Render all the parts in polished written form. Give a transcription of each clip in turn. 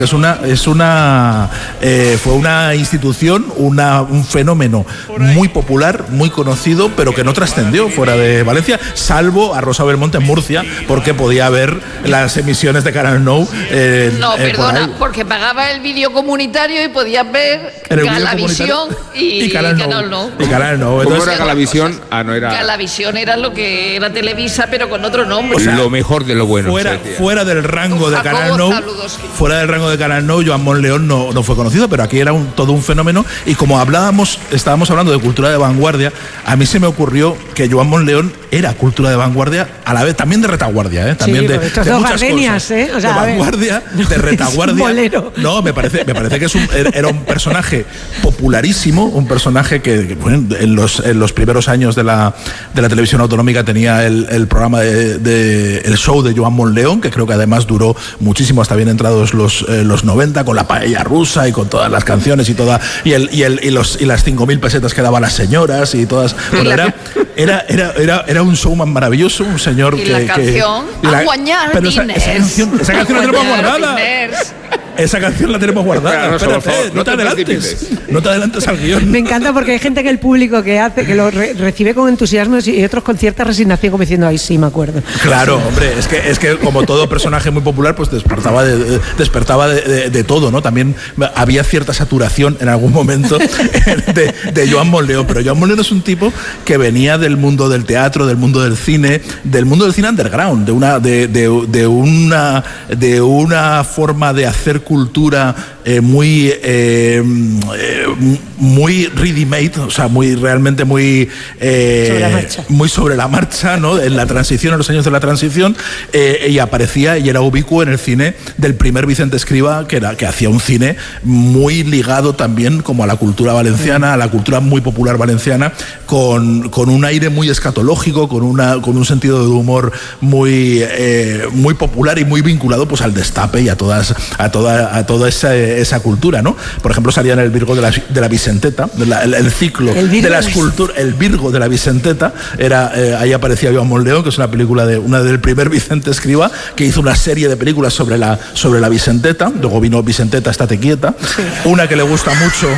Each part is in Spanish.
Fue una institución, un fenómeno muy popular, muy conocido, pero que no trascendió fuera de Valencia, salvo a Rosa Belmonte en Murcia, porque podía ver las emisiones de Canal Nou. No, perdona, porque pagaba el vídeo comunitario y podías ver Galavisión y Canal Nou. Y Canal Nou. ¿Cómo era Galavisión? No era. Galavisión era lo que era Televisa, pero con otro nombre. O sea, lo mejor de lo bueno. Fuera del rango de Canal Nou. Fuera del rango de Canal Nou, Joan Monleón no fue conocido, pero aquí era todo un fenómeno. Y como estábamos hablando de cultura de vanguardia, a mí se me ocurrió que Joan Monleón era cultura de vanguardia, a la vez también de retaguardia, también de muchas gardenias, cosas. O sea, de vanguardia, de retaguardia. No, me parece que era un personaje popularísimo, un personaje que bueno, en los primeros años de la televisión autonómica tenía el programa el show de Joan Monleón, que creo que además duró muchísimo hasta bien entrados los 90, con la paella rusa y con todas las canciones y las 5.000 pesetas que daban las señoras y todas. Bueno, era un showman maravilloso, un señor y la canción pero esa canción la tenemos guardada. Esa canción la tenemos guardada. Espérate, no te adelantes al guión. Me encanta porque hay gente en el público que lo recibe con entusiasmo y otros con cierta resignación, como diciendo, ay, sí, me acuerdo. Claro, hombre, es que como todo personaje muy popular, pues despertaba de todo, ¿no? También había cierta saturación en algún momento de Joan Monleón, pero Joan Monleón es un tipo que venía del mundo del teatro, del mundo del cine underground, de una forma de hacer cultura muy ready-made, o sea, realmente muy sobre la marcha, ¿no? En la transición, en los años de la transición, y aparecía y era ubicuo en el cine del primer Vicente Escriba, que hacía un cine muy ligado también como a la cultura valenciana, a la cultura muy popular valenciana, con un aire muy escatológico, con un sentido de humor muy popular y muy vinculado pues al destape y a toda esa cultura, ¿no? Por ejemplo, salía en el Virgo de la Vicenteta, el ciclo de la escultura, el Virgo de la Vicenteta, ahí aparecía Joan Monleón, que es una película del primer Vicente Escriba, que hizo una serie de películas sobre la Vicenteta. Luego vino Vicenteta, estate quieta, una que le gusta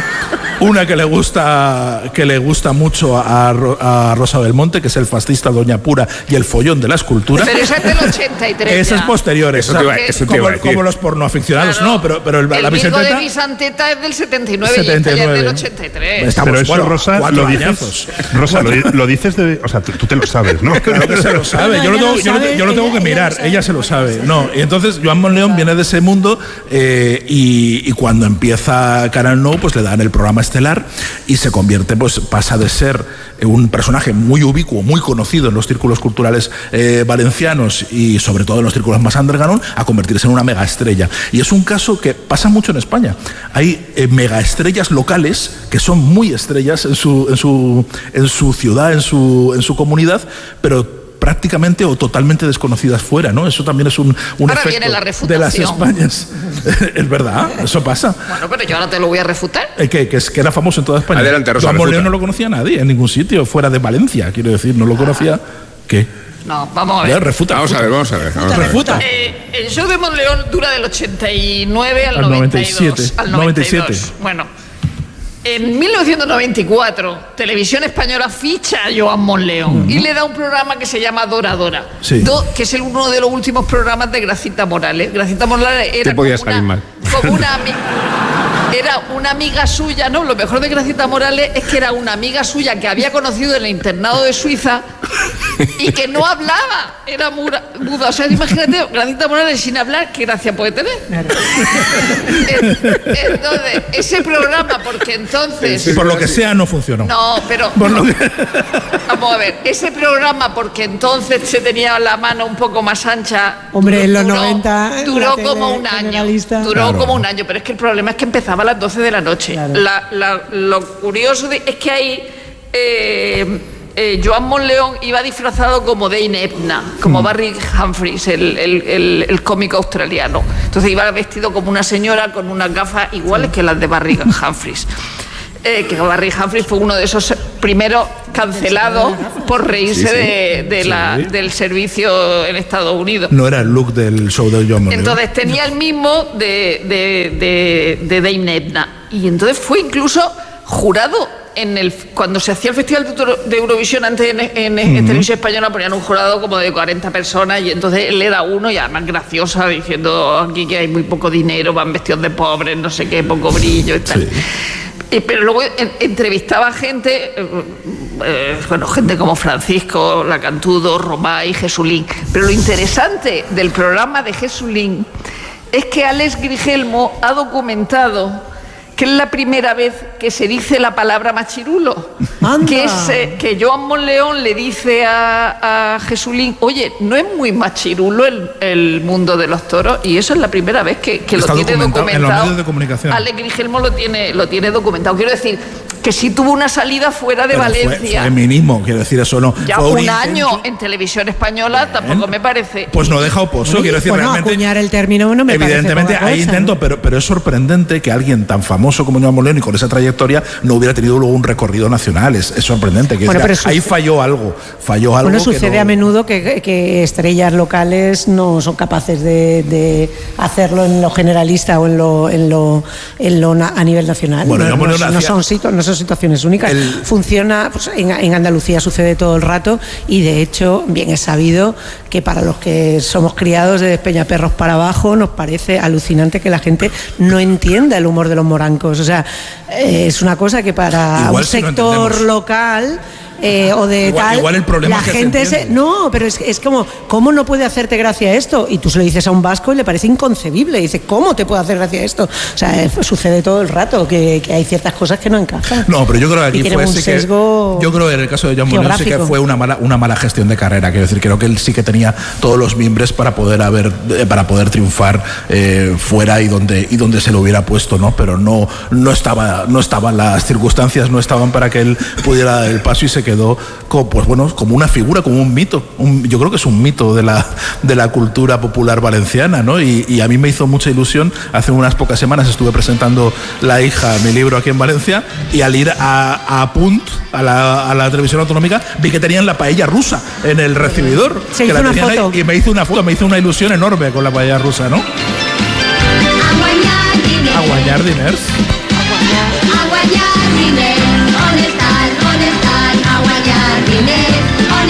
mucho a Rosa Belmonte, que es El fascista Doña Pura y El follón de la escultura. Pero esa es del 83. Esa es posterior, como los pornoaficionados, claro. No, pero la Vicenteta. El Virgo de Vicenteta es del 79 y esta ya es del 83. Pero eso, Rosa, lo dices o sea, tú te lo sabes, ¿no? Claro que se lo sabe. Yo lo tengo que mirar. Ella se lo sabe. No, y entonces Joan Monleón viene de ese mundo y cuando empieza Canal Nou, pues le dan el programa estelar y se convierte, pues pasa de ser un personaje muy ubicuo, muy conocido en los círculos culturales valencianos y sobre todo en los círculos más underground, a convertirse en una megaestrella. Y es un caso que pasa mucho en España. Hay megaestrellas locales que son muy estrellas en su ciudad, en su comunidad, pero prácticamente o totalmente desconocidas fuera, ¿no? Eso también es un efecto de las Españas. Es verdad, eso pasa. Bueno, pero yo ahora te lo voy a refutar. Que era famoso en toda España. Adelante, Rosa. Joan Monleón no lo conocía nadie en ningún sitio, fuera de Valencia, quiero decir, no lo conocía. ¿Qué? No, vamos a ver. Vamos a ver. Refuta. El show de Monleón dura del 89 al 92. Al 97. Bueno, en 1994, Televisión Española ficha a Joan Monleón y le da un programa que se llama Dora Dora, que es uno de los últimos programas de Gracita Morales. Gracita Morales era era una amiga suya, ¿no? Lo mejor de Gracita Morales es que era una amiga suya que había conocido en el internado de Suiza y que no hablaba, era muda. O sea, imagínate, Gracita Morales sin hablar, ¿qué gracia puede tener? Entonces, ese programa, porque entonces... Y por lo que sea, no funcionó. No, pero... Vamos a ver, ese programa, porque entonces se tenía la mano un poco más ancha... Hombre, en los 90... Duró como un año. Como un año, pero es que el problema es que empezaba a las 12 de la noche. Claro. Lo curioso es que hay... Joan Monleón iba disfrazado como Dane Edna, como Barry Humphries, el cómico australiano. Entonces iba vestido como una señora con unas gafas iguales que las de Barry Humphries. que Barry Humphries fue uno de esos primeros cancelados por reírse del servicio en Estados Unidos. No era el look del show de John Moleón. Entonces tenía el mismo de Dave Nebna. Y entonces fue incluso jurado cuando se hacía el Festival de Eurovisión antes en Televisión Española, ponían un jurado como de 40 personas y entonces él era uno y además graciosa, diciendo aquí que hay muy poco dinero, van vestidos de pobres, no sé qué, poco brillo y tal. Sí. Pero luego entrevistaba gente, gente como Francisco Lacantudo, Romay, Jesulín. Pero lo interesante del programa de Jesulín es que Alex Grigelmo ha documentado que es la primera vez que se dice la palabra machirulo. Que Joan Monleón le dice a Jesulín, oye, no es muy machirulo el mundo de los toros, y eso es la primera vez que lo tiene documentado. En los medios de comunicación. Alex Grigelmo lo tiene documentado. Quiero decir que sí tuvo una salida fuera de Valencia. Fue mínimo, quiero decir, eso no. Ya fue un año en Televisión Española, tampoco me parece. Pues no deja oposo, quiero decir, realmente. Acuñar el término no me evidentemente parece hay intento, pero es sorprendente que alguien tan famoso como Joan Monleón y con esa trayectoria no hubiera tenido luego un recorrido nacional. Es sorprendente. Ahí falló algo. Bueno, sucede a menudo que estrellas locales no son capaces de hacerlo en lo generalista o en lo a nivel nacional. Bueno, no son situaciones únicas. Funciona, pues, en Andalucía sucede todo el rato, y de hecho bien es sabido que para los que somos criados de Peñaperros para abajo nos parece alucinante que la gente no entienda el humor de los morancos. O sea, es una cosa que para un sector local o de igual el problema la es que gente no, pero es como, ¿cómo no puede hacerte gracia esto? Y tú se lo dices a un vasco y le parece inconcebible, y dice, ¿cómo te puede hacer gracia esto? O sea, sucede todo el rato que hay ciertas cosas que no encajan. No, pero yo creo que aquí fue yo creo que en el caso de Joan Monleón sí que fue una mala gestión de carrera. Quiero decir, creo que él sí que tenía todos los mimbres para poder triunfar fuera y donde se lo hubiera puesto, ¿no? Pero no estaban las circunstancias, no estaban para que él pudiera dar el paso, y se quedó como una figura, como un mito. Yo creo que es un mito de la cultura popular valenciana, ¿no? Y a mí me hizo mucha ilusión. Hace unas pocas semanas estuve presentando La hija, mi libro, aquí en Valencia, y al ir a Punt, a la televisión autonómica, vi que tenían la paella rusa en el recibidor. Se hizo una foto. Y me hizo una ilusión enorme con la paella rusa, ¿no? A guanyar diners. A guanyar diners. On estan, a guanyar diners. On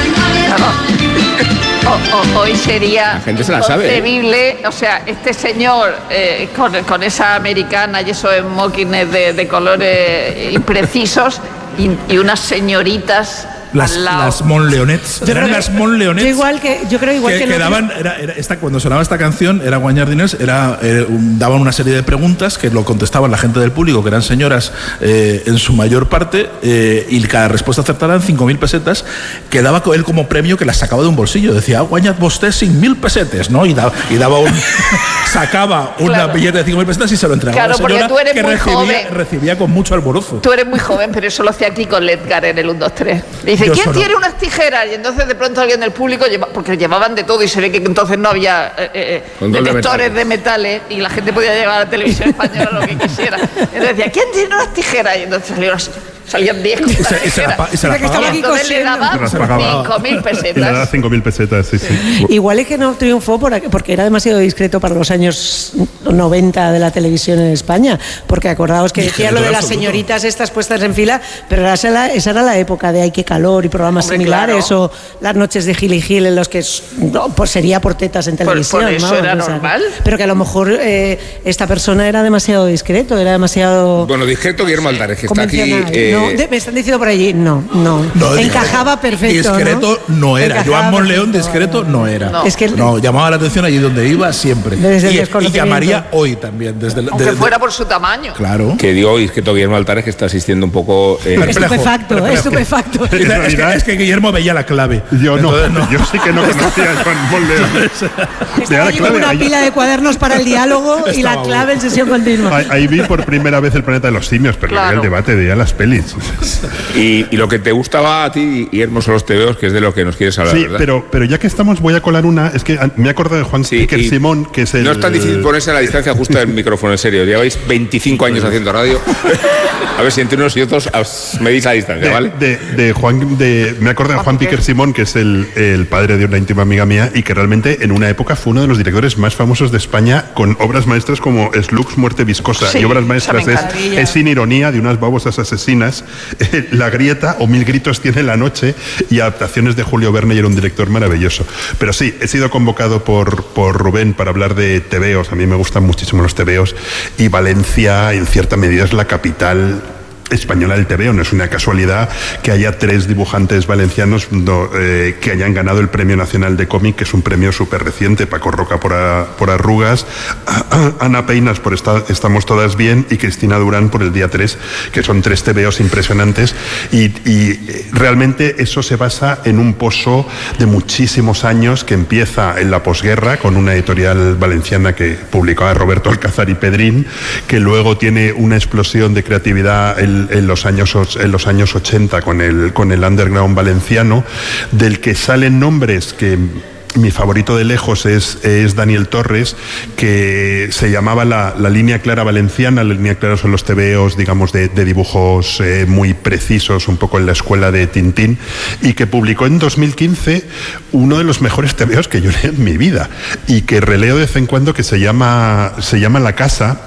estan. Hoy sería la gente se la sabe, inconcebible, o sea, este señor con esa americana y esos smokings de colores imprecisos y unas señoritas las Monleonets. Eran las Monleonets. Yo creo igual que daban, cuando sonaba esta canción, era Guanyar Diners, daban una serie de preguntas que lo contestaban la gente del público, que eran señoras en su mayor parte, y cada respuesta acertada en 5.000 pesetas, que daba él como premio, que las sacaba de un bolsillo. Decía, guanyat vostè 5.000 pesetes, ¿no? Y daba sacaba una billete de 5.000 pesetas y se lo entregaba a la señora, tú eres que recibía con mucho alborozo. Tú eres muy joven, pero eso lo hacía aquí con Ledgar en el 1, 2, 3. Dice, ¿quién tiene unas tijeras? Y entonces de pronto alguien del público, porque llevaban de todo, y se ve que entonces no había detectores de metales, y la gente podía llevar a la televisión española lo que quisiera. Entonces decía, ¿quién tiene unas tijeras? Y entonces salían 10 con las tijeras. Y se las pagaba. Entonces le daban 5.000 pesetas. Y le daba 5.000 pesetas, sí. Igual es que no triunfó porque era demasiado discreto para los años 90 de la televisión en España, porque acordaos que decía lo de las señoritas estas puestas en fila, pero esa era la época de Ay, qué calor y programas similares, claro. O las noches de Gil y Gil, en los que pues sería por tetas en televisión. Por eso era normal. Pero que a lo mejor esta persona era demasiado discreto, era demasiado... Bueno, discreto Guillermo Aldares, que está aquí... me están diciendo por allí, no. Encajaba perfecto. Discreto no era. Joan Monleón discreto no era. No, llamaba la atención allí donde iba siempre. Y llamaría hoy también. Aunque fuera por su tamaño. Claro. Que digo discreto Guillermo Aldares, que está asistiendo un poco... Estupefacto. Es que Guillermo veía la clave. Yo sí que no conocía a Joan Monleón. Estaba allí con una pila de cuadernos para el diálogo y la clave en sesión continua. Ahí vi por primera vez El planeta de los simios, pero no el debate, veía las pelis. Y lo que te gustaba a ti, Guillermo, son los tebeos, que es de lo que nos quieres hablar, sí, ¿verdad? pero ya que estamos, voy a colar una. Es que me he acordado de Juan Piquer Simón, que es el... No es tan difícil ponerse a la distancia justa del micrófono, en serio. Lleváis 25 años haciendo radio. A ver si entre unos y otros medís a distancia, ¿vale? Me acuerdo de Juan Piquer Simón, que es el padre de una íntima amiga mía, y que realmente en una época fue uno de los directores más famosos de España, con obras maestras como Slux, Muerte Viscosa, y obras maestras es Sin ironía, de unas babosas asesinas, La grieta o Mil gritos tiene la noche, y adaptaciones de Julio Verne, y era un director maravilloso. Pero sí, he sido convocado por Rubén para hablar de tebeos. A mí me gustan muchísimo los tebeos, y Valencia en cierta medida es la capital española del tebeo. No es una casualidad que haya 3 dibujantes valencianos que hayan ganado el Premio Nacional de Cómic, que es un premio súper reciente: Paco Roca por Arrugas, Ana Peinas por Estamos todas bien, y Cristina Durán por El día 3, que son 3 tebeos impresionantes, y realmente eso se basa en un pozo de muchísimos años que empieza en la posguerra con una editorial valenciana que publicaba Roberto Alcázar y Pedrín, que luego tiene una explosión de creatividad en los años 80 con el underground valenciano, del que salen nombres que... Mi favorito de lejos es Daniel Torres, que se llamaba la línea clara valenciana. La línea clara son los tebeos, digamos, de dibujos muy precisos, un poco en la escuela de Tintín, y que publicó en 2015 uno de los mejores tebeos que yo leí en mi vida, y que releo de vez en cuando, que se llama La Casa.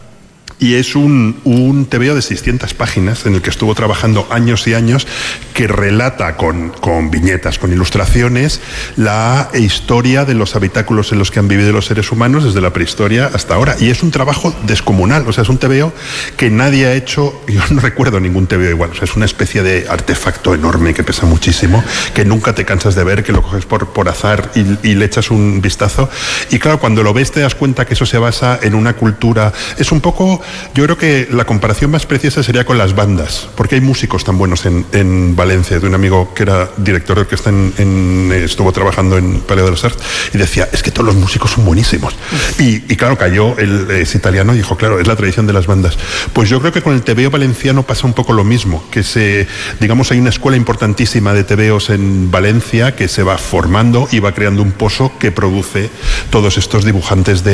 Y es un tebeo de 600 páginas en el que estuvo trabajando años y años, que relata con viñetas, con ilustraciones, la historia de los habitáculos en los que han vivido los seres humanos desde la prehistoria hasta ahora. Y es un trabajo descomunal. O sea, es un tebeo que nadie ha hecho. Yo no recuerdo ningún tebeo igual. O sea, es una especie de artefacto enorme que pesa muchísimo, que nunca te cansas de ver, que lo coges por azar y le echas un vistazo. Y claro, cuando lo ves te das cuenta que eso se basa en una cultura. Es un poco... Yo creo que la comparación más precisa sería con las bandas, porque hay músicos tan buenos en Valencia. De un amigo que era director orquesta estuvo trabajando en Paleo de los Arts, y decía, es que todos los músicos son buenísimos. Y claro, cayó, él es italiano, y dijo, claro, es la tradición de las bandas. Pues yo creo que con el tebeo valenciano pasa un poco lo mismo, que digamos, hay una escuela importantísima de tebeos en Valencia que se va formando y va creando un pozo que produce todos estos dibujantes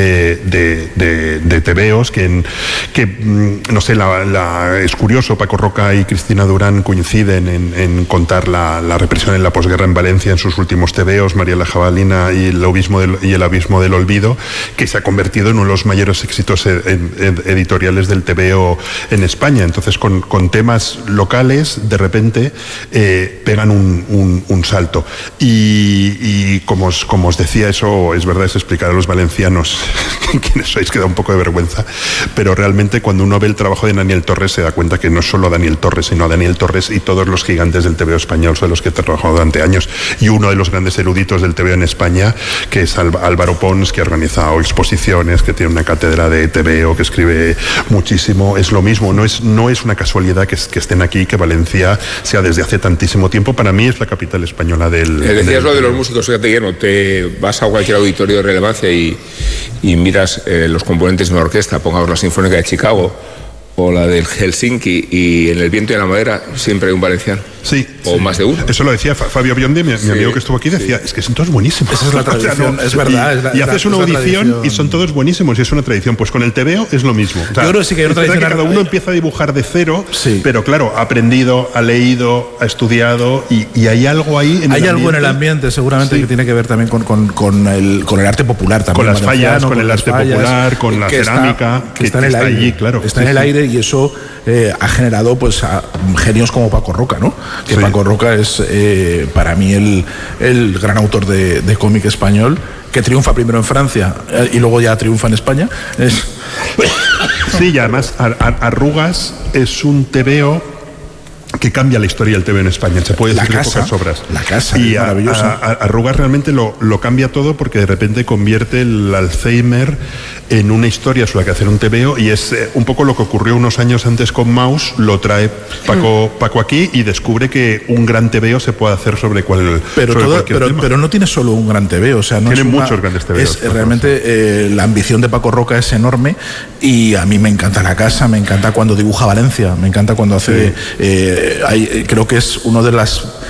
de tebeos que no sé, es curioso, Paco Roca y Cristina Durán coinciden en contar la represión en la posguerra en Valencia en sus últimos tebeos, María la Jabalina y el abismo del olvido, que se ha convertido en uno de los mayores éxitos editoriales del tebeo en España. Entonces, con temas locales, de repente pegan un salto. Y como os decía, eso es verdad, es explicar a los valencianos quiénes sois, que da un poco de vergüenza, pero realmente cuando uno ve el trabajo de Daniel Torres se da cuenta que no es solo Daniel Torres, sino Daniel Torres y todos los gigantes del tebeo español son los que he trabajado durante años. Y uno de los grandes eruditos del tebeo en España, que es Álvaro Pons, que ha organizado exposiciones, que tiene una cátedra de tebeo, que escribe muchísimo. Es lo mismo, no es una casualidad que estén aquí, que Valencia sea desde hace tantísimo tiempo. Para mí es la capital española del... Decías lo de los músicos, fíjate, Guillermo, te vas a cualquier auditorio de relevancia y miras los componentes de una orquesta, pongamos la Sinfónica de Chicago o la del Helsinki, y en El viento y en la madera siempre hay un valenciano. Sí. O más de uno. Eso lo decía Fabio Biondi, mi amigo que estuvo aquí, decía, es que son todos buenísimos. Esa es la tradición, es verdad. Y haces una audición y son todos buenísimos, y es una tradición. Pues con el tebeo es lo mismo. O sea, yo creo que sí que hay una tradición. Cada uno empieza a dibujar de cero, pero claro, ha aprendido, ha leído, ha estudiado, y hay algo ahí en hay algo en el ambiente, seguramente, que tiene que ver también con el arte popular también. Con las fallas, con el arte popular, con la cerámica, que está en el aire. Allí, claro. Está en el aire, y eso ha generado pues a genios como Paco Roca, ¿no? Que Paco Roca es para mí el gran autor de cómic español, que triunfa primero en Francia y luego ya triunfa en España. Sí, y además Arrugas es un tebeo que cambia la historia del TV en España. Se puede decir de pocas obras. La Casa, y maravillosa. Arrugas realmente lo cambia todo, porque de repente convierte el Alzheimer en una historia sobre la que hacer un TVO, y es un poco lo que ocurrió unos años antes con Maus. Lo trae Paco aquí y descubre que un gran TVO se puede hacer sobre cualquier tema. Pero no tiene solo un gran TVO, o sea, no tiene muchos grandes TVOs. Realmente la ambición de Paco Roca es enorme, y a mí me encanta La Casa, me encanta cuando dibuja Valencia, me encanta cuando hace... creo que es uno de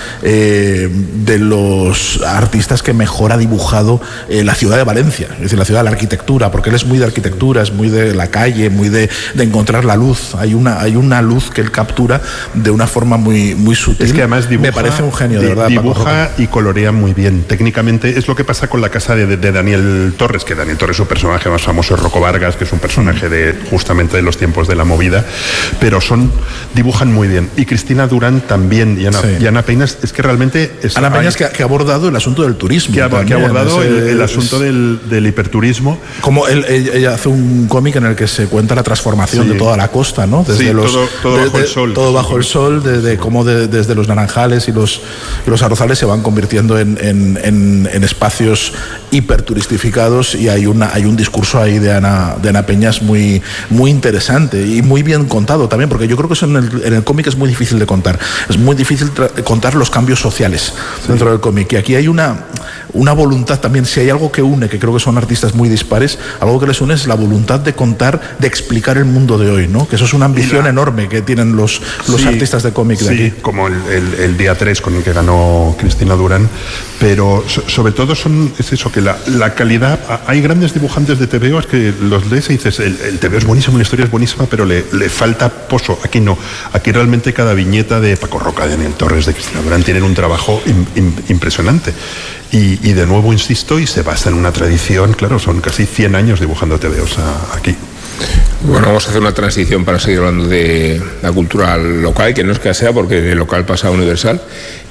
los artistas que mejor ha dibujado la ciudad de Valencia, es decir, la ciudad de la arquitectura, porque él es muy de arquitectura, es muy de la calle, muy de encontrar la luz. Hay una luz que él captura de una forma muy, muy sutil. Es que además dibuja, me parece un genio, de verdad. Dibuja y colorea muy bien. Técnicamente es lo que pasa con La Casa de Daniel Torres, que Daniel Torres, su personaje más famoso es Rocco Vargas, que es un personaje justamente de los tiempos de la movida, pero dibujan muy bien. Y Cristina Durán también, y Ana Peñas, es que realmente... Ana Peñas que ha abordado el asunto del turismo. Que ha abordado el asunto del hiperturismo. Como ella hace un cómic en el que se cuenta la transformación de toda la costa, ¿no? Desde todo bajo el sol. Todo bajo el sol, de cómo desde los naranjales y los arrozales se van convirtiendo en espacios hiperturistificados, y hay un discurso ahí de Ana Peñas muy, muy interesante y muy bien contado también, porque yo creo que eso en el cómic es muy difícil de contar. Es muy difícil contar los cambios sociales dentro del cómic, y aquí hay una voluntad también. Si hay algo que une, que creo que son artistas muy dispares, algo que les une es la voluntad de contar, de explicar el mundo de hoy, ¿no? Que eso es una ambición enorme que tienen los artistas de cómic de aquí. Como el día 3 con el que ganó Cristina Durán, pero sobre todo es eso, que la calidad. Hay grandes dibujantes de TVO que los lees y dices, el TVO es buenísimo, la historia es buenísima, pero le falta pozo. Aquí no. Aquí realmente cada viñeta de Paco Roca, de Daniel Torres, de Cristina Durán tienen un trabajo impresionante. Y de nuevo insisto, y se basa en una tradición, claro, son casi 100 años dibujando TVOs aquí. Bueno, vamos a hacer una transición para seguir hablando de la cultura local, que no es que sea, porque de local pasa a universal.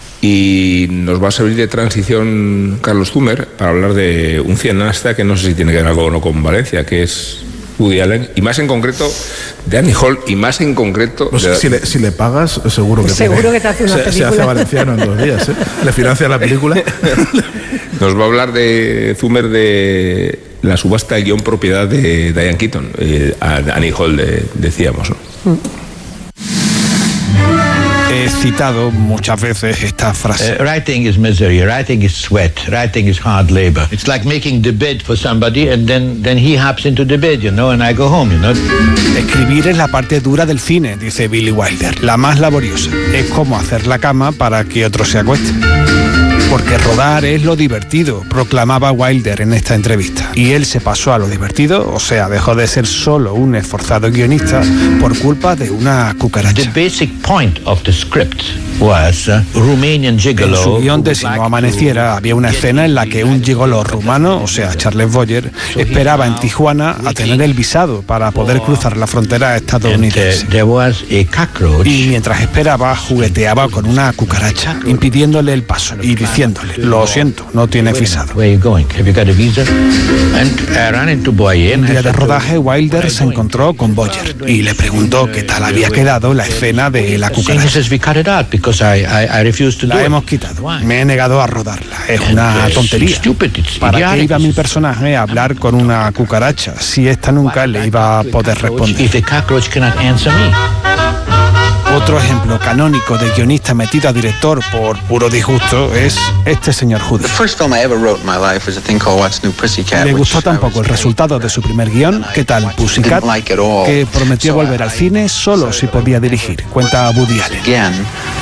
Y nos va a servir de transición Carlos Zumer para hablar de un cineasta que no sé si tiene que ver algo o no con Valencia, que es Woody Allen, y más en concreto de Annie Hall, y más en concreto... Pues si le pagas, seguro que te hace una película. Se hace valenciano en 2 días, ¿eh? Le financia la película. Nos va a hablar de Zumer de la subasta de guión propiedad de Diane Keaton, Annie Hall, decíamos, ¿no? He citado muchas veces esta frase. Writing is misery, writing is sweat, writing is hard labor. It's like making the bed for somebody and then he hops into the bed, and I go home, Escribir es la parte dura del cine, dice Billy Wilder. La más laboriosa. Es como hacer la cama para que otro se acueste. Porque rodar es lo divertido, proclamaba Wilder en esta entrevista. Y él se pasó a lo divertido, o sea, dejó de ser solo un esforzado guionista por culpa de una cucaracha. The basic point of the script was Romanian gigolo. En su guión de Si no amaneciera había una escena en la que un gigolo rumano, o sea, Charles Boyer, esperaba en Tijuana a tener el visado para poder cruzar la frontera estadounidense. Y mientras esperaba, jugueteaba con una cucaracha, impidiéndole el paso y diciéndole: lo siento, no tiene visado. Un día de rodaje, Wilder se encontró con Boyer y le preguntó qué tal había quedado la escena de la cucaracha. La hemos quitado. Me he negado a rodarla. Es una tontería. ¿Para qué iba mi personaje a hablar con una cucaracha si esta nunca le iba a poder responder? Otro ejemplo canónico de guionista metido a director por puro disgusto es este señor Hood. Le gustó tampoco el resultado de su primer guión, ¿Qué tal, Pussycat?, que prometió volver al cine solo si podía dirigir, cuenta Woody Allen.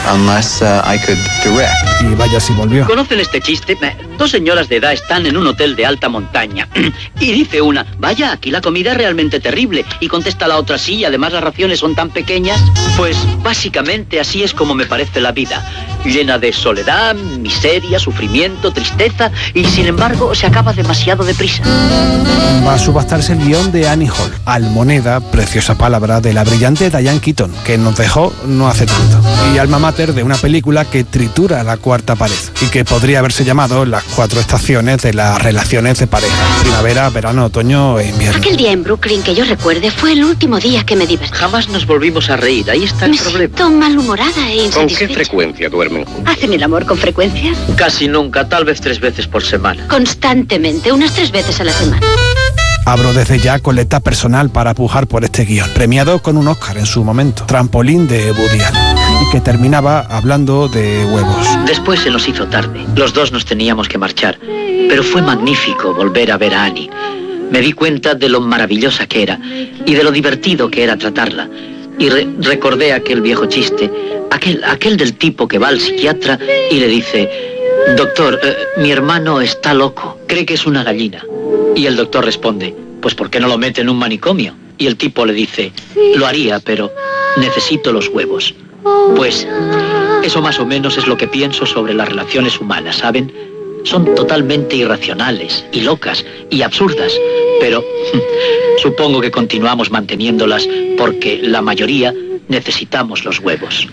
Y vaya si volvió. ¿Conocen este chiste? 2 señoras de edad están en un hotel de alta montaña y dice una: vaya, aquí la comida es realmente terrible. Y contesta la otra: sí, además las raciones son tan pequeñas. Pues básicamente así es como me parece la vida, llena de soledad, miseria, sufrimiento, tristeza, y sin embargo se acaba demasiado deprisa. Va a subastarse el guión de Annie Hall, Almoneda, preciosa palabra, de la brillante Diane Keaton, que nos dejó no hace tanto, y alma mater de una película que tritura la cuarta pared y que podría haberse llamado La 4 estaciones de las relaciones de pareja: primavera, verano, otoño e invierno. Aquel día en Brooklyn que yo recuerde fue el último día que me divertí. Jamás nos volvimos a reír, ahí está el problema. Me siento malhumorada e insatisfecha. ¿Con qué frecuencia duermen juntos? ¿Hacen el amor con frecuencia? Casi nunca, tal vez 3 veces por semana. Constantemente, unas 3 veces a la semana. Abro desde ya coleta personal para pujar por este guión, premiado con un Oscar en su momento, Trampolín de Woody Allen, y que terminaba hablando de huevos. Después se nos hizo tarde, los dos nos teníamos que marchar, pero fue magnífico volver a ver a Annie. Me di cuenta de lo maravillosa que era y de lo divertido que era tratarla. Y recordé aquel viejo chiste, aquel del tipo que va al psiquiatra y le dice: doctor, mi hermano está loco, cree que es una gallina. Y el doctor responde: pues ¿por qué no lo mete en un manicomio? Y el tipo le dice: lo haría, pero necesito los huevos. Pues eso más o menos es lo que pienso sobre las relaciones humanas, ¿saben? Son totalmente irracionales y locas y absurdas, pero supongo que continuamos manteniéndolas porque la mayoría necesitamos los huevos.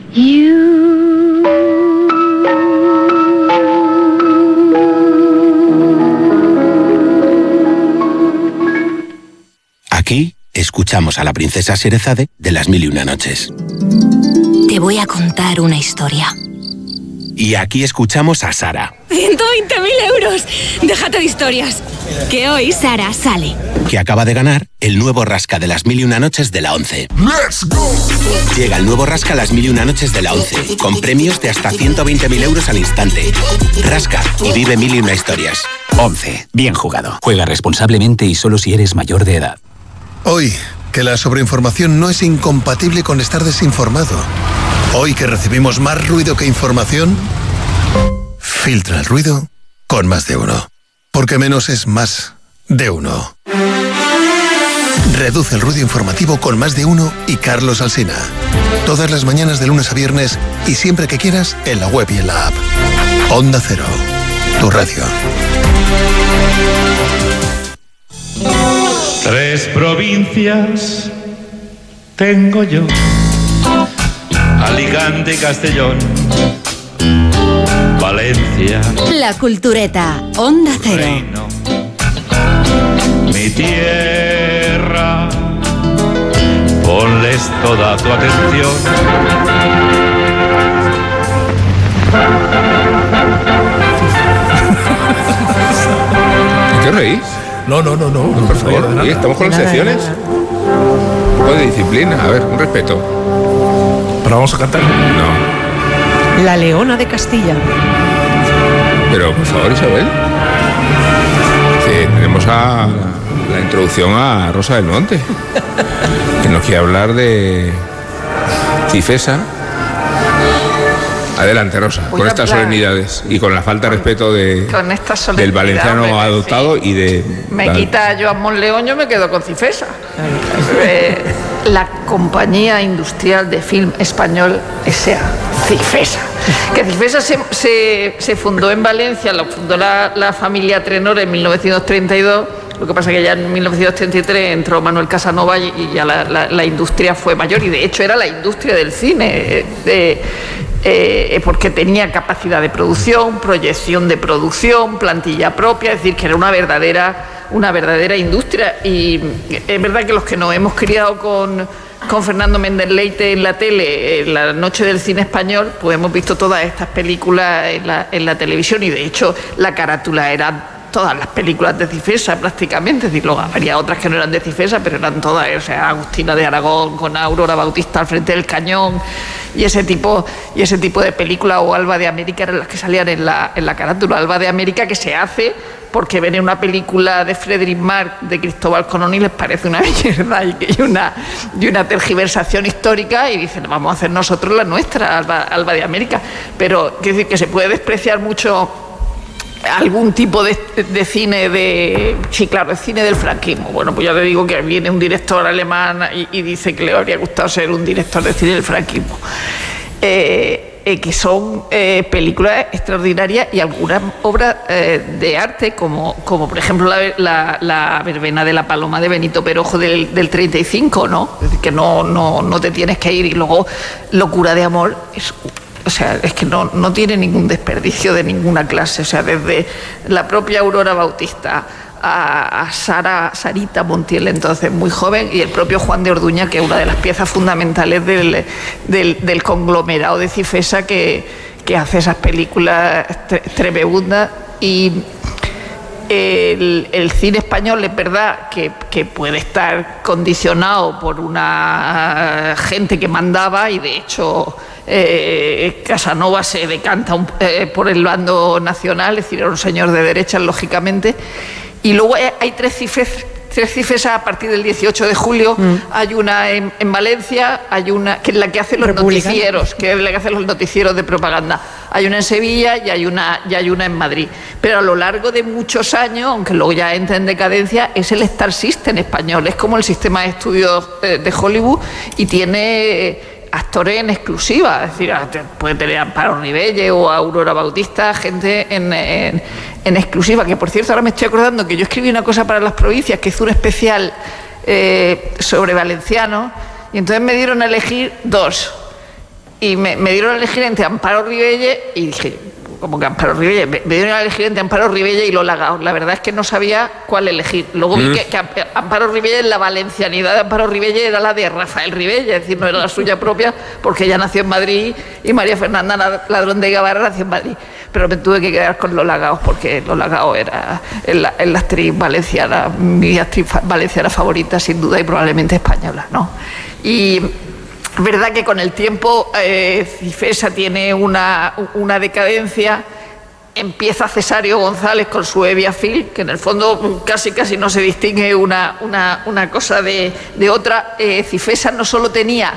Aquí escuchamos a la princesa Sherezade de Las Mil y Una Noches. Te voy a contar una historia. Y aquí escuchamos a Sara. 120.000 euros. Déjate de historias. Que hoy Sara sale. Que acaba de ganar el nuevo Rasca de Las Mil y Una Noches de la 11. ¡Let's go! Llega el nuevo Rasca Las Mil y Una Noches de la 11, con premios de hasta 120.000 euros al instante. Rasca y vive mil y una historias. 11. Bien jugado. Juega responsablemente y solo si eres mayor de edad. Hoy, que la sobreinformación no es incompatible con estar desinformado. Hoy que recibimos más ruido que información, filtra el ruido con Más de Uno. Porque menos es más de uno. Reduce el ruido informativo con Más de Uno y Carlos Alsina. Todas las mañanas de lunes a viernes y siempre que quieras en la web y en la app. Onda Cero, tu radio. 3 provincias tengo yo: Alicante y Castellón, Valencia. La Cultureta, Onda Cero. Reino, mi tierra, ponles toda tu atención. ¿Qué reís? No, por favor. Oye, estamos con las secciones. Un poco de disciplina, a ver, un respeto. ¿Pero vamos a cantar? No. La Leona de Castilla. Pero, por favor, Isabel. Tenemos a la introducción a Rosa del Monte, que nos quiere hablar de Cifesa. Adelante, Rosa, con estas solemnidades y con la falta de respeto del valenciano adoptado y de... Me quita a Joan Monleón, yo me quedo con Cifesa. La compañía industrial de film español S.A., Cifesa. Que Cifesa se fundó en Valencia, lo fundó la familia Trenor en 1932. Lo que pasa es que ya en 1933 entró Manuel Casanova y ya la industria fue mayor, y de hecho era la industria del cine, porque tenía capacidad de producción, proyección de producción, plantilla propia, es decir, que era una verdadera industria. Y es verdad que los que nos hemos criado con Fernando Méndez Leite en la tele, en la noche del cine español, pues hemos visto todas estas películas en la televisión, y de hecho la carátula era todas las películas de Cifesa prácticamente, es decir, luego habría otras que no eran de Cifesa, pero eran todas, o sea, Agustina de Aragón con Aurora Bautista al frente del cañón y ese tipo de películas, o Alba de América eran las que salían en la carátula. Alba de América, que se hace porque ven una película de Frederick Mark de Cristóbal Colón y les parece una mierda y una tergiversación histórica, y dicen, vamos a hacer nosotros la nuestra, Alba de América. Pero quiero decir que se puede despreciar mucho algún tipo de cine sí, claro, el cine del franquismo. Bueno, pues ya te digo que viene un director alemán y dice que le habría gustado ser un director de cine del franquismo. Que son películas extraordinarias, y algunas obras de arte, como por ejemplo la verbena de la Paloma de Benito Perojo del 35, ¿no? Es decir, que no te tienes que ir. Y luego Locura de amor es o sea, es que no tiene ningún desperdicio de ninguna clase, o sea, desde la propia Aurora Bautista a Sarita Montiel, entonces muy joven, y el propio Juan de Orduña, que es una de las piezas fundamentales del conglomerado de Cifesa que hace esas películas tremendas. Y el cine español es verdad que puede estar condicionado por una gente que mandaba, y de hecho Casanova se decanta por el bando nacional, es decir, era un señor de derechas, lógicamente. Y luego hay tres Cifesas a partir del 18 de julio. Hay una en Valencia, hay una que es la que hace los noticieros, que es la que hace los noticieros de propaganda. Hay una en Sevilla y hay una en Madrid. Pero a lo largo de muchos años, aunque luego ya entra en decadencia, es el Star System español, es como el sistema de estudios de Hollywood, y tiene actores en exclusiva, es decir, puede tener a Amparo Rivelle o a Aurora Bautista, gente en exclusiva, que por cierto ahora me estoy acordando que yo escribí una cosa para Las Provincias, que hizo un especial sobre valencianos, y entonces me dieron a elegir dos, y me dieron a elegir entre Amparo Rivelle, y dije, como que Amparo Rivelle, me dieron a elegir entre Amparo Rivelle y Lola Gao. La verdad es que no sabía cuál elegir. Luego vi que Amparo Rivelle, la valencianidad de Amparo Rivelle era la de Rafael Rivelle, es decir, no era la suya propia, porque ella nació en Madrid y María Fernanda Ladrón de Guevara nació en Madrid. Pero me tuve que quedar con Lola Gao, porque Lola Gao era la actriz valenciana, mi actriz valenciana favorita, sin duda, y probablemente española, ¿no? Y es verdad que con el tiempo Cifesa tiene una decadencia. Empieza Cesario González con su Evia Film, que en el fondo casi no se distingue una cosa de otra. Cifesa no solo tenía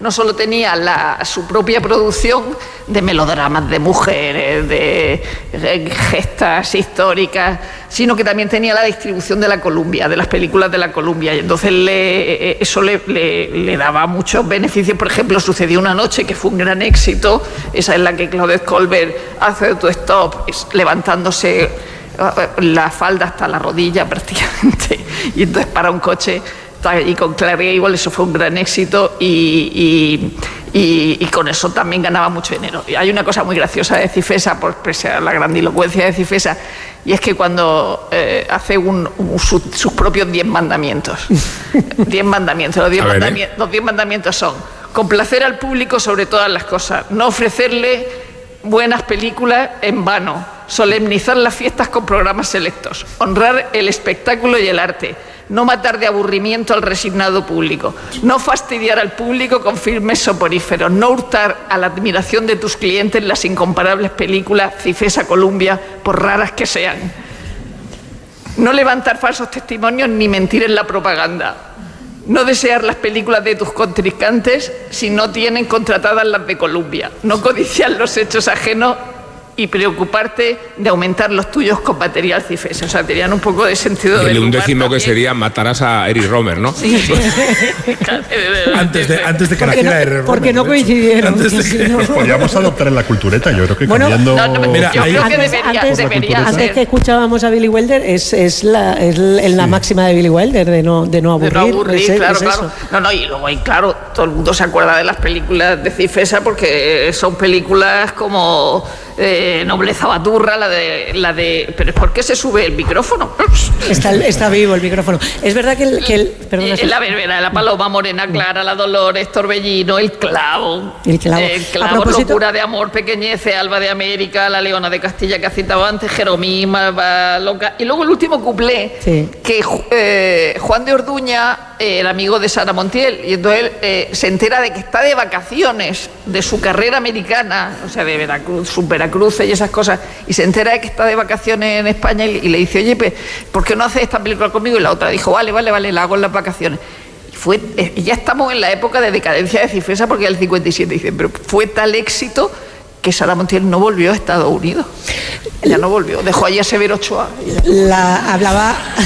su propia producción de melodramas de mujeres, de gestas históricas, sino que también tenía la distribución de la Columbia, de las películas de la Columbia, y entonces eso le daba muchos beneficios. Por ejemplo, Sucedió una noche, que fue un gran éxito, esa es la que Claudette Colbert hace autostop, levantándose la falda hasta la rodilla prácticamente, y entonces para un coche. Y con Clark Gable eso fue un gran éxito, y con eso también ganaba mucho dinero. Y hay una cosa muy graciosa de Cifesa, por expresar la grandilocuencia de Cifesa, y es que cuando hace sus propios 10 mandamientos, 10 mandamientos, los 10 mandamientos son: complacer al público sobre todas las cosas, no ofrecerle buenas películas en vano, solemnizar las fiestas con programas selectos, honrar el espectáculo y el arte, no matar de aburrimiento al resignado público, no fastidiar al público con filmes soporíferos, no hurtar a la admiración de tus clientes las incomparables películas Cifesa Columbia, por raras que sean, no levantar falsos testimonios ni mentir en la propaganda, no desear las películas de tus contrincantes si no tienen contratadas las de Columbia, no codiciar los hechos ajenos y preocuparte de aumentar los tuyos con material Cifesa. O sea, tenían un poco de sentido del humor. Un décimo que sería: matarás a Eric Romer, ¿no? Sí. antes de que naciera Eric Romer. Porque no coincidieron. Pues podríamos adoptar en la cultureta, yo creo que cambiando. Mira, yo creo que debería antes que escuchábamos a Billy Wilder, es la máxima de Billy Wilder, de no aburrir. De no aburrir, claro. No, y luego, claro, todo el mundo se acuerda de las películas de Cifesa, porque son películas como Nobleza Baturra, la de pero ¿por qué se sube el micrófono? Está vivo el micrófono. Es verdad que perdona, la verbena, la paloma morena clara, la Dolores, Torbellino, el clavo, locura de amor, pequeñece, Alba de América, la Leona de Castilla que ha citado antes, Jeromima, loca. Y luego el último cuplé, que Juan de Orduña era amigo de Sara Montiel, y entonces se entera de que está de vacaciones de su carrera americana, o sea, de Veracruz, Veracruz y esas cosas, y se entera de que está de vacaciones en España, y le dice: oye, ¿por qué no haces esta película conmigo? Y la otra dijo: vale, la hago en las vacaciones. Y ya estamos en la época de decadencia de Cifesa, porque el 57, dice, pero fue tal éxito que Sara Montiel no volvió a Estados Unidos. Ella no volvió, dejó allí a Severo Ochoa.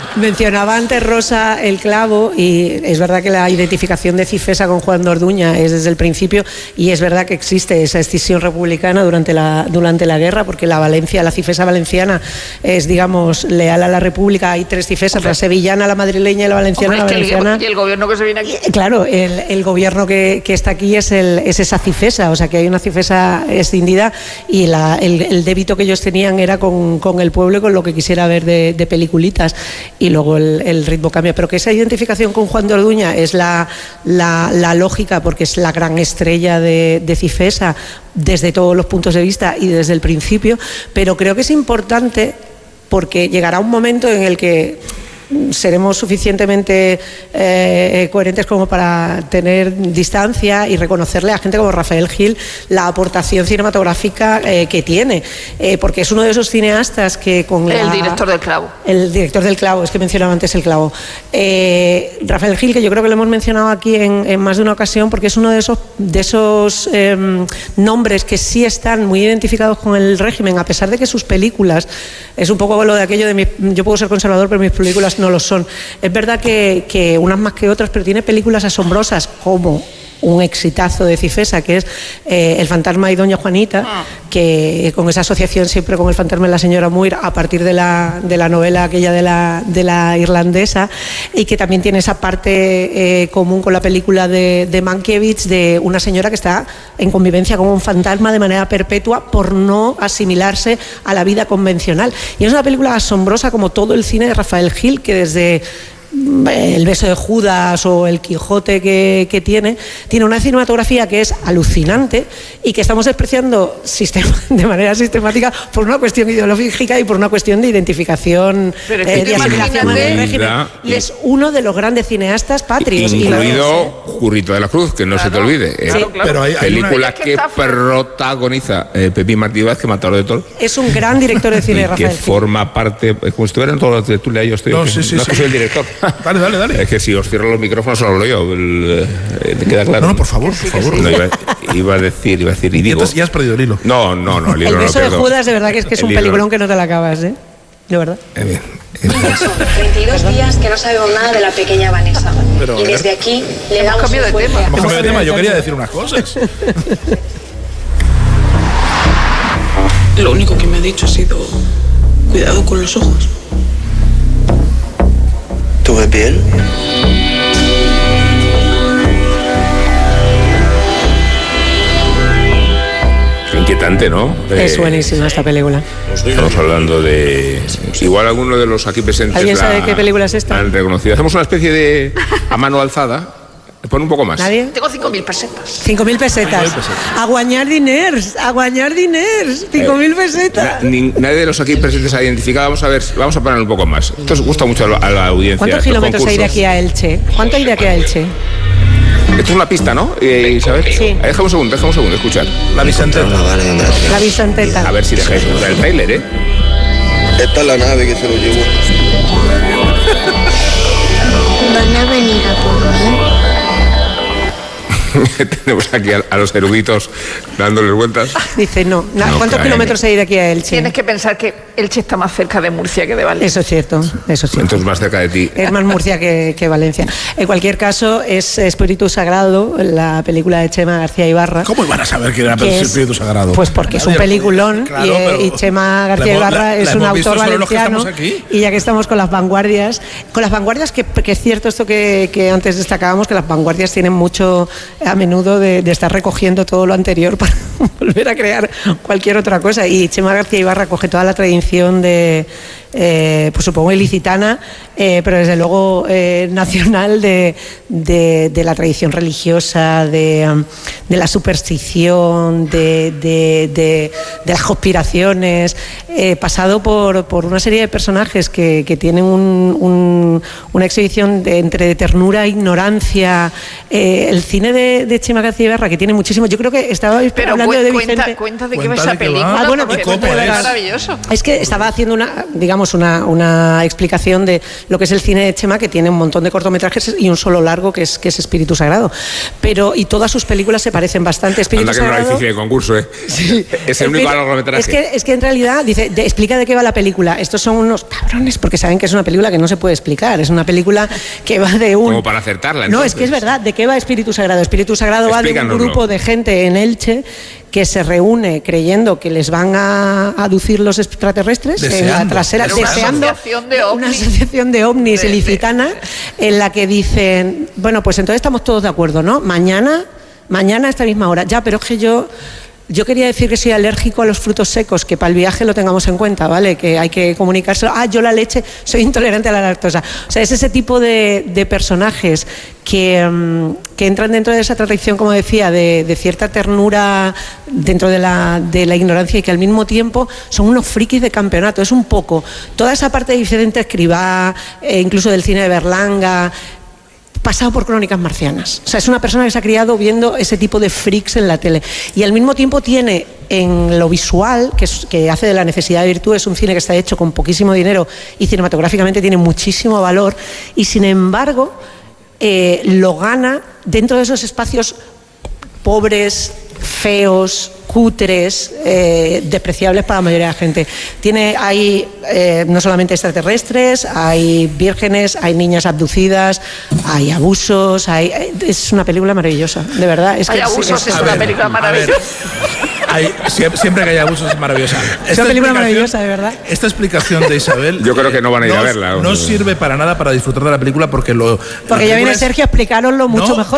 Mencionaba antes Rosa el clavo, y es verdad que la identificación de Cifesa con Juan de Orduña es desde el principio, y es verdad que existe esa escisión republicana durante la guerra, porque la Cifesa valenciana es, digamos, leal a la República. Hay 3 Cifesas, la sevillana, la madrileña y la valenciana. Y el gobierno que se viene aquí. Claro, el gobierno que está aquí es esa Cifesa, o sea que hay una Cifesa escindida, y el débito que ellos tenían era con el pueblo y con lo que quisiera ver de peliculitas, y luego el ritmo cambia. Pero que esa identificación con Juan de Orduña es la lógica, porque es la gran estrella de Cifesa desde todos los puntos de vista y desde el principio, pero creo que es importante porque llegará un momento en el que seremos suficientemente coherentes como para tener distancia y reconocerle a gente como Rafael Gil la aportación cinematográfica que tiene, porque es uno de esos cineastas que con el director del clavo. El director del clavo, es que mencionaba antes el clavo. Rafael Gil, que yo creo que lo hemos mencionado aquí en más de una ocasión, porque es uno de esos nombres que sí están muy identificados con el régimen, a pesar de que sus películas, es un poco lo de aquello de yo puedo ser conservador, pero mis películas no lo son. Es verdad que unas más que otras, pero tiene películas asombrosas como un exitazo de Cifesa, que es El fantasma y Doña Juanita, que con esa asociación siempre con el fantasma de la señora Muir, a partir de la novela aquella de la irlandesa, y que también tiene esa parte común con la película de Mankiewicz, de una señora que está en convivencia con un fantasma de manera perpetua por no asimilarse a la vida convencional. Y es una película asombrosa, como todo el cine de Rafael Gil, que desde El beso de Judas o El Quijote que tiene una cinematografía que es alucinante y que estamos despreciando de manera sistemática por una cuestión ideológica y por una cuestión de identificación de asimilación del régimen. Y es uno de los grandes cineastas patrios. Incluido Jurrito de la Cruz, que no se te olvide. Claro. Pero hay película que protagoniza Pepín Martí Vázquez, Matador de Toros. Es un gran director de cine, Rafael. Que forma parte, como si estuvieran todos los de Tulia, yo estoy. No, que soy el director. Dale. Es que si os cierro los micrófonos solo lo yo. ¿Queda claro? No, por favor. No, iba a decir, y digo. Ya has perdido el hilo. No, el libro El beso de Judas, de verdad que es un peliculón que no te la acabas, ¿eh? De verdad. Son 32 días que no sabemos nada de la pequeña Vanessa. Y desde aquí le damos cambio de tema. Hemos cambiado de tema, yo quería decir unas cosas. Lo único que me ha dicho ha sido cuidado con los ojos. ¿Tú ves bien? Inquietante, ¿no? Es buenísima esta película. Estamos hablando de... Igual alguno de los aquí presentes... ¿Alguien sabe qué película es esta? Han reconocido. Hacemos una especie de... a mano alzada. Pon un poco más. ¿Nadie? Tengo 5.000 pesetas. 5.000 pesetas. A guañar diners. 5.000 pesetas. Nadie de los aquí presentes ha identificado. Vamos a poner un poco más. Esto os gusta mucho a la audiencia. ¿Cuántos kilómetros hay de aquí a Elche? ¿Cuánto hay de aquí a Elche? Esto es una pista, ¿no, Isabel? Sí. Deja un segundo, escuchar. La Vicenteta. La Vicenteta. A ver si dejáis el trailer, ¿eh? Esta es la nave que se lo llevó. ¿Van a venir a por mí? Tenemos aquí a los eruditos dándoles vueltas. Dice no. ¿Cuántos kilómetros hay de aquí a Elche? Tienes que pensar que Elche está más cerca de Murcia que de Valencia. Eso es cierto. Entonces más cerca de ti. Es más Murcia que Valencia. En cualquier caso, es Espíritu Sagrado, la película de Chema García Ibarra. ¿Cómo iban a saber que era Espíritu Sagrado? Pues porque es un peliculón, claro, y Chema García Ibarra es un autor valenciano. Y ya que estamos con las vanguardias, que es cierto esto que antes destacábamos, que las vanguardias tienen mucho a menudo de estar recogiendo todo lo anterior para volver a crear cualquier otra cosa, y Chema García Ibarra coge toda la tradición de pues supongo ilicitana, pero desde luego nacional de la tradición religiosa, de la superstición, de las conspiraciones, pasado por una serie de personajes que tienen una exhibición entre ternura e ignorancia. El cine de Chema García Ibarra, que tiene muchísimo, yo creo que estaba hablando cambio de Vicente. Cuenta de qué va esa película. Bueno, es maravilloso. Es que estaba haciendo una explicación de lo que es el cine de Chema, que tiene un montón de cortometrajes y un solo largo que es Espíritu Sagrado. Y todas sus películas se parecen bastante. Espíritu Sagrado. Que no era difícil de concurso, ¿eh? Sí. Es el único largometraje. Es que en realidad explica de qué va la película. Estos son unos cabrones porque saben que es una película que no se puede explicar. Es una película que va de Como para acertarla. Entonces. No, es que es verdad. ¿De qué va Espíritu Sagrado? Espíritu Sagrado va de un grupo de gente en Elche que se reúne creyendo que les van a aducir los extraterrestres en la trasera, deseando una asociación de ovnis ilicitana en la que dicen, bueno, pues entonces estamos todos de acuerdo, ¿no? Mañana a esta misma hora. Ya, pero es que yo quería decir que soy alérgico a los frutos secos, que para el viaje lo tengamos en cuenta, ¿vale? Que hay que comunicárselo. Yo la leche, soy intolerante a la lactosa. O sea, es ese tipo de personajes que entran dentro de esa tradición, como decía, de cierta ternura dentro de la ignorancia y que al mismo tiempo son unos frikis de campeonato. Es un poco toda esa parte de Vicente Escribá, incluso del cine de Berlanga, pasado por Crónicas Marcianas. O sea, es una persona que se ha criado viendo ese tipo de freaks en la tele. Y al mismo tiempo tiene en lo visual, que hace de la necesidad de virtud, es un cine que está hecho con poquísimo dinero y cinematográficamente tiene muchísimo valor, y sin embargo lo gana dentro de esos espacios pobres, feos, cutres, despreciables para la mayoría de la gente. Hay no solamente extraterrestres, hay vírgenes, hay niñas abducidas, hay abusos, es una película maravillosa, de verdad. Hay abusos, es una película maravillosa. Siempre que hay abusos es maravillosa. Es una película maravillosa, de verdad. Esta explicación de Isabel... Yo creo que no van a ir a verla. No sirve para nada para disfrutar de la película porque ya viene Sergio a explicároslo mucho mejor.